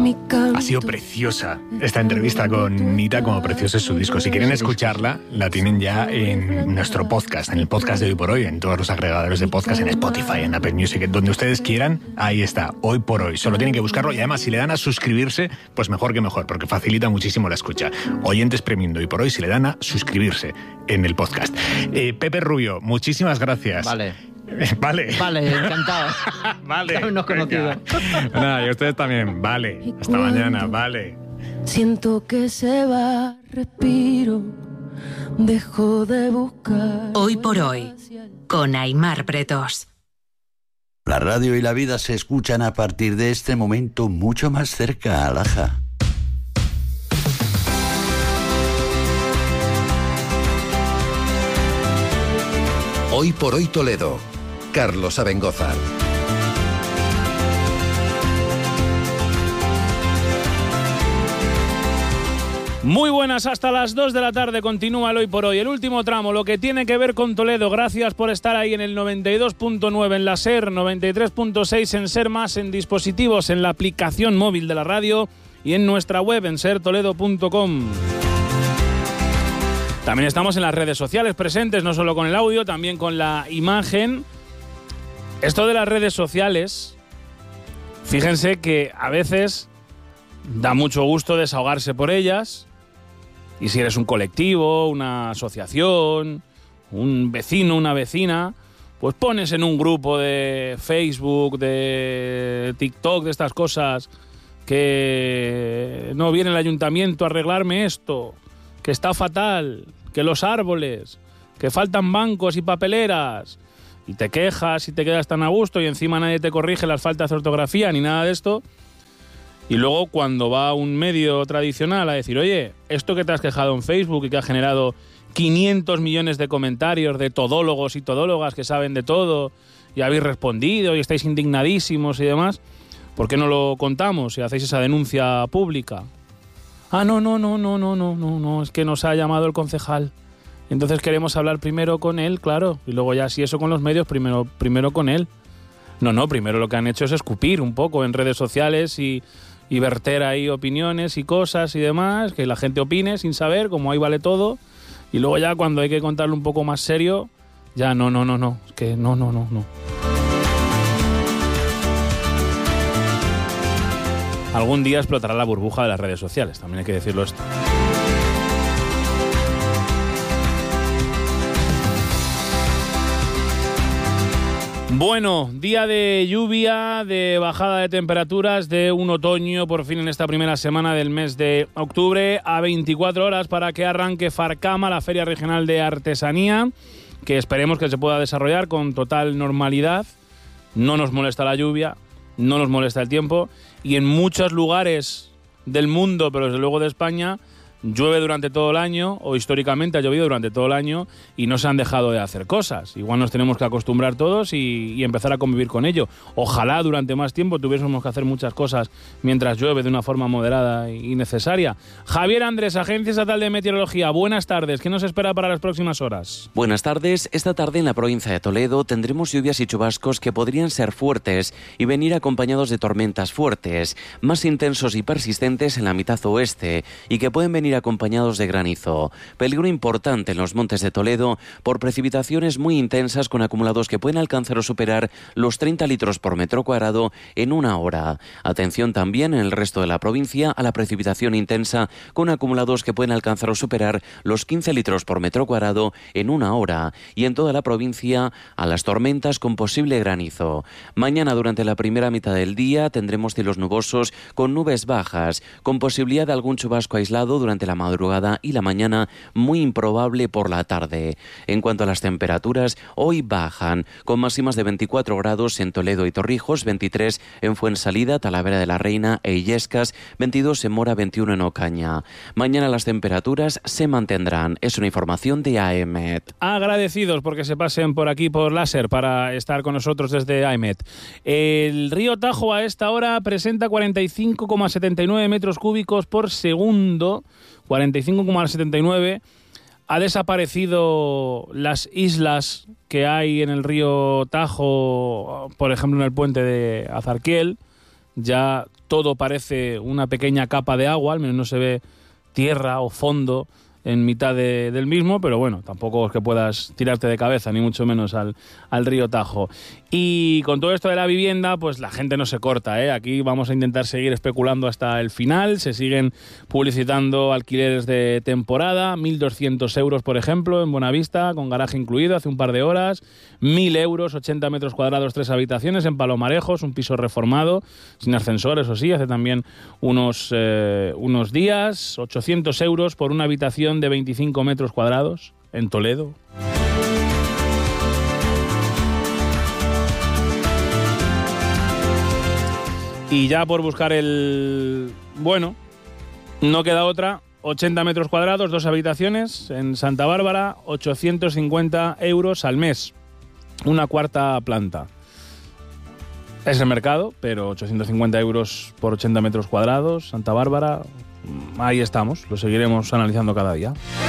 Ha sido preciosa esta entrevista con Nita, como precioso es su disco. Si quieren escucharla, la tienen ya en nuestro podcast, en el podcast de Hoy por Hoy, en todos los agregadores de podcast, en Spotify, en Apple Music, donde ustedes quieran. Ahí está, Hoy por Hoy. Solo tienen que buscarlo y además si le dan a suscribirse, pues mejor que mejor, porque facilita muchísimo la escucha. Oyentes premium de Hoy por Hoy, si le dan a suscribirse en el podcast. Pepe Rubio, muchísimas gracias. Vale, encantado. Vale. Habernos conocido. Nada, y ustedes también. Vale. Hasta mañana. Vale. Siento que se va, respiro, dejo de buscar. Hoy por Hoy, con Aimar Pretos. La radio y la vida se escuchan a partir de este momento mucho más cerca, Alaja. Hoy por Hoy Toledo. Carlos Abengozar. Muy buenas, hasta las 2 de la tarde continúa el Hoy por Hoy. El último tramo, lo que tiene que ver con Toledo. Gracias por estar ahí en el 92.9 en la SER, 93.6 en SER Más, en dispositivos, en la aplicación móvil de la radio y en nuestra web en sertoledo.com. También estamos en las redes sociales presentes, no solo con el audio, también con la imagen. Esto de las redes sociales, fíjense que a veces da mucho gusto desahogarse por ellas. Y si eres un colectivo, una asociación, un vecino, una vecina, pues pones en un grupo de Facebook, de TikTok, de estas cosas, que no viene el ayuntamiento a arreglarme esto, que está fatal, que los árboles, que faltan bancos y papeleras, y te quejas y te quedas tan a gusto y encima nadie te corrige las faltas de ortografía ni nada de esto. Y luego cuando va un medio tradicional a decir, oye, esto que te has quejado en Facebook y que ha generado 500 millones de comentarios de todólogos y todólogas que saben de todo y habéis respondido y estáis indignadísimos y demás, ¿por qué no lo contamos y hacéis esa denuncia pública? Ah, no, es que nos ha llamado el concejal. Entonces queremos hablar primero con él, claro, y luego ya si eso con los medios, primero con él. No, primero lo que han hecho es escupir un poco en redes sociales y verter ahí opiniones y cosas y demás, que la gente opine sin saber, como ahí vale todo, y luego ya cuando hay que contarlo un poco más serio, ya no, es que no. Algún día explotará la burbuja de las redes sociales, también hay que decirlo esto. Bueno, día de lluvia, de bajada de temperaturas, de un otoño por fin en esta primera semana del mes de octubre, a 24 horas para que arranque Farcama, la Feria Regional de Artesanía, que esperemos que se pueda desarrollar con total normalidad. No nos molesta la lluvia, no nos molesta el tiempo, y en muchos lugares del mundo, pero desde luego de España, llueve durante todo el año, o históricamente ha llovido durante todo el año, y no se han dejado de hacer cosas. Igual nos tenemos que acostumbrar todos y empezar a convivir con ello. Ojalá durante más tiempo tuviésemos que hacer muchas cosas mientras llueve de una forma moderada y necesaria. Javier Andrés, Agencia Estatal de Meteorología, buenas tardes. ¿Qué nos espera para las próximas horas? Buenas tardes. Esta tarde en la provincia de Toledo tendremos lluvias y chubascos que podrían ser fuertes y venir acompañados de tormentas fuertes, más intensos y persistentes en la mitad oeste, y que pueden venir acompañados de granizo. Peligro importante en los montes de Toledo por precipitaciones muy intensas con acumulados que pueden alcanzar o superar los 30 litros por metro cuadrado en una hora. Atención también en el resto de la provincia a la precipitación intensa con acumulados que pueden alcanzar o superar los 15 litros por metro cuadrado en una hora. Y en toda la provincia a las tormentas con posible granizo. Mañana durante la primera mitad del día tendremos cielos nubosos con nubes bajas, con posibilidad de algún chubasco aislado durante la madrugada y la mañana, muy improbable por la tarde. En cuanto a las temperaturas, hoy bajan, con máximas de 24 grados en Toledo y Torrijos, 23 en Fuensalida, Talavera de la Reina e Illescas, 22 en Mora, 21 en Ocaña. Mañana las temperaturas se mantendrán. Es una información de AEMET. Agradecidos porque se pasen por aquí por láser para estar con nosotros desde AEMET. El río Tajo a esta hora presenta 45,79 metros cúbicos por segundo. 45,79. Ha desaparecido las islas que hay en el río Tajo, por ejemplo en el puente de Azarquiel. Ya todo parece una pequeña capa de agua, al menos no se ve tierra o fondo en mitad del mismo, pero bueno, tampoco es que puedas tirarte de cabeza, ni mucho menos al río Tajo. Y con todo esto de la vivienda, pues la gente no se corta, ¿eh? Aquí vamos a intentar seguir especulando hasta el final. Se siguen publicitando alquileres de temporada, 1.200 euros, por ejemplo, en Buenavista, con garaje incluido, hace un par de horas. 1.000 euros, 80 metros cuadrados, 3 habitaciones, en Palomarejos, un piso reformado, sin ascensor, eso sí, hace también unos días. 800 euros por una habitación de 25 metros cuadrados, en Toledo. Y ya por buscar el bueno, no queda otra, 80 metros cuadrados, 2 habitaciones, en Santa Bárbara, 850 euros al mes, una cuarta planta. Es el mercado, pero 850 euros por 80 metros cuadrados, Santa Bárbara, ahí estamos, lo seguiremos analizando cada día.